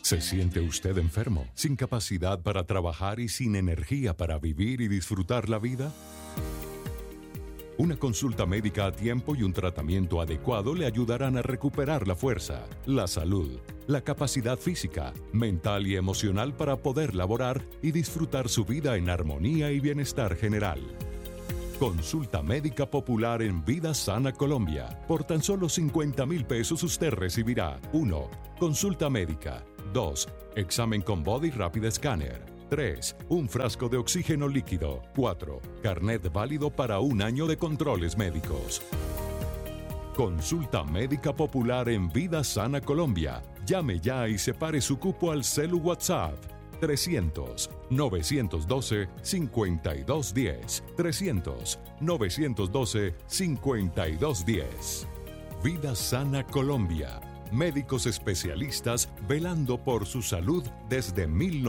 ¿Se siente usted enfermo, sin capacidad para trabajar y sin energía para vivir y disfrutar la vida? Una consulta médica a tiempo y un tratamiento adecuado le ayudarán a recuperar la fuerza, la salud, la capacidad física, mental y emocional para poder laborar y disfrutar su vida en armonía y bienestar general. Consulta médica popular en Vida Sana Colombia. Por tan solo 50,000 pesos usted recibirá 1. Consulta médica. 2. Examen con Body Rapid Scanner. 3. Un frasco de oxígeno líquido. 4. Carnet válido para 1 año de controles médicos. Consulta médica popular en Vida Sana Colombia. Llame ya y separe su cupo al celu WhatsApp. 300-912-5210. 300-912-5210. Vida Sana Colombia. Médicos especialistas velando por su salud desde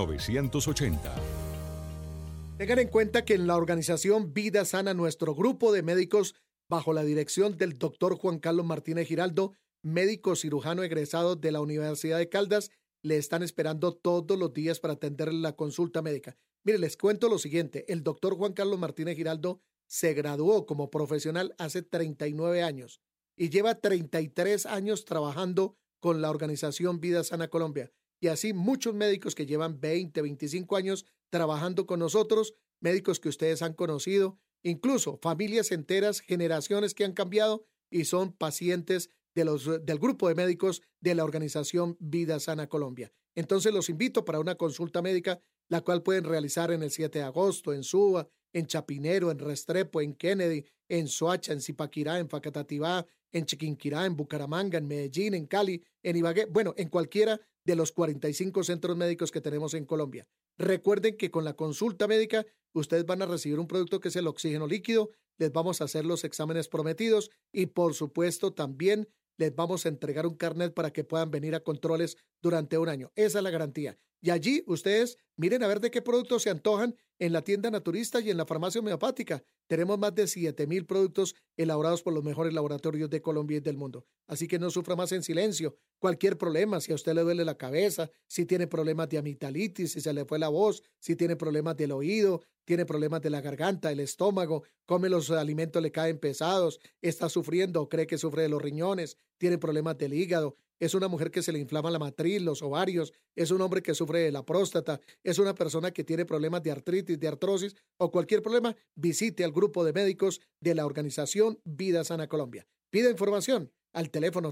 1980. Tengan en cuenta que en la organización Vida Sana, nuestro grupo de médicos, bajo la dirección del doctor Juan Carlos Martínez Giraldo, médico cirujano egresado de la Universidad de Caldas, le están esperando todos los días para atenderle la consulta médica. Mire, les cuento lo siguiente. El doctor Juan Carlos Martínez Giraldo se graduó como profesional hace 39 años y lleva 33 años trabajando con la organización Vida Sana Colombia. Y así muchos médicos que llevan 20, 25 años trabajando con nosotros, médicos que ustedes han conocido, incluso familias enteras, generaciones que han cambiado y son pacientes del grupo de médicos de la organización Vida Sana Colombia. Entonces los invito para una consulta médica, la cual pueden realizar en el 7 de agosto, en Suba, en Chapinero, en Restrepo, en Kennedy, en Soacha, en Zipaquirá, en Facatativá, en Chiquinquirá, en Bucaramanga, en Medellín, en Cali, en Ibagué, bueno, en cualquiera de los 45 centros médicos que tenemos en Colombia. Recuerden que con la consulta médica ustedes van a recibir un producto que es el oxígeno líquido, les vamos a hacer los exámenes prometidos y por supuesto también les vamos a entregar un carnet para que puedan venir a controles durante 1 año. Esa es la garantía. Y allí ustedes miren a ver de qué productos se antojan en la tienda naturista y en la farmacia homeopática. Tenemos más de 7,000 productos elaborados por los mejores laboratorios de Colombia y del mundo. Así que no sufra más en silencio. Cualquier problema, si a usted le duele la cabeza, si tiene problemas de amigdalitis, si se le fue la voz, si tiene problemas del oído, tiene problemas de la garganta, el estómago, come los alimentos, le caen pesados, está sufriendo o cree que sufre de los riñones, tiene problemas del hígado, es una mujer que se le inflama la matriz, los ovarios, es un hombre que sufre de la próstata, es una persona que tiene problemas de artritis, de artrosis o cualquier problema, visite al grupo de médicos de la organización Vida Sana Colombia. Pida información al teléfono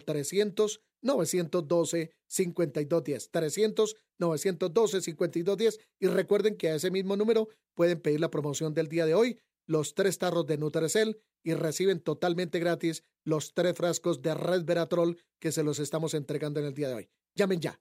300-912-5210, 300-912-5210 y recuerden que a ese mismo número pueden pedir la promoción del día de hoy, los 3 tarros de Nutrecel y reciben totalmente gratis los 3 frascos de Resveratrol que se los estamos entregando en el día de hoy. Llamen ya,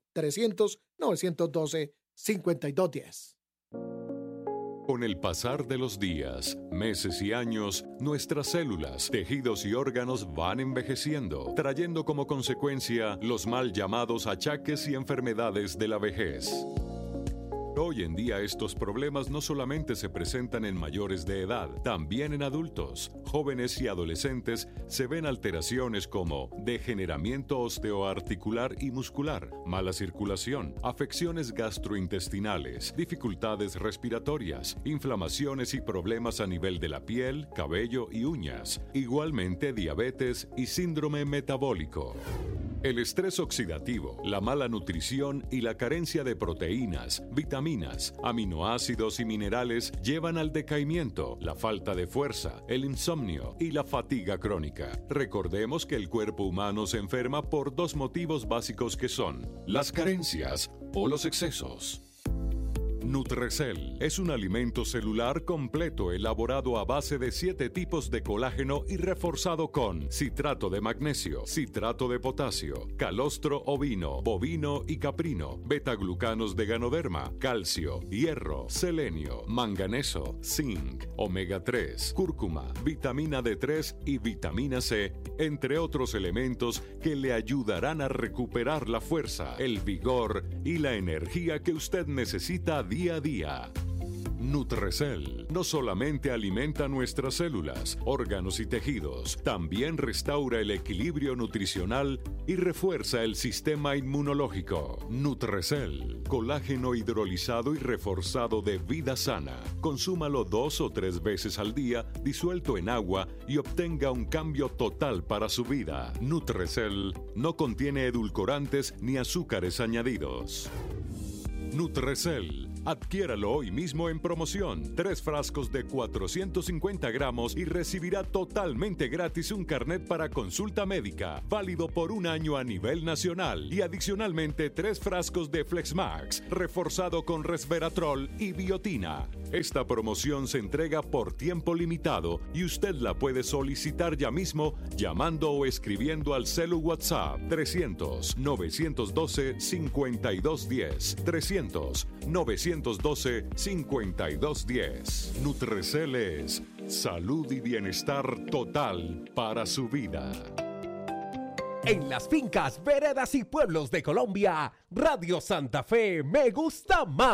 300-912-5210. Con el pasar de los días, meses y años, nuestras células, tejidos y órganos van envejeciendo, trayendo como consecuencia los mal llamados achaques y enfermedades de la vejez. Hoy en día estos problemas no solamente se presentan en mayores de edad, también en adultos, jóvenes y adolescentes se ven alteraciones como degeneramiento osteoarticular y muscular, mala circulación, afecciones gastrointestinales, dificultades respiratorias, inflamaciones y problemas a nivel de la piel, cabello y uñas, igualmente diabetes y síndrome metabólico. El estrés oxidativo, la mala nutrición y la carencia de proteínas, vitaminas, aminoácidos y minerales llevan al decaimiento, la falta de fuerza, el insomnio y la fatiga crónica. Recordemos que el cuerpo humano se enferma por 2 motivos básicos que son las carencias o los excesos. Nutrecel es un alimento celular completo elaborado a base de 7 tipos de colágeno y reforzado con citrato de magnesio, citrato de potasio, calostro ovino, bovino y caprino, betaglucanos de ganoderma, calcio, hierro, selenio, manganeso, zinc, omega 3, cúrcuma, vitamina D3 y vitamina C, entre otros elementos que le ayudarán a recuperar la fuerza, el vigor y la energía que usted necesita día a día. Nutrecel no solamente alimenta nuestras células, órganos y tejidos, también restaura el equilibrio nutricional y refuerza el sistema inmunológico. Nutrecel, colágeno hidrolizado y reforzado de Vida Sana. Consúmalo 2 o 3 veces al día, disuelto en agua, y obtenga un cambio total para su vida. Nutrecel no contiene edulcorantes ni azúcares añadidos. Nutrecel. Adquiéralo hoy mismo en promoción. 3 frascos de 450 gramos y recibirá totalmente gratis un carnet para consulta médica, válido por 1 año a nivel nacional. Y adicionalmente 3 frascos de Flexmax, reforzado con resveratrol y biotina. Esta promoción se entrega por tiempo limitado y usted la puede solicitar ya mismo llamando o escribiendo al celu WhatsApp 300-912-5210. 300-912-5210. Nutrecel es salud y bienestar total para su vida. En las fincas, veredas y pueblos de Colombia, Radio Santa Fe me gusta más.